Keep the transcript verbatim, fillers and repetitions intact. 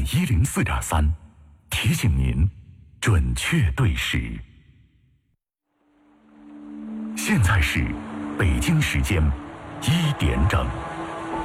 一零四点三，提醒您准确对时。现在是北京时间一点整。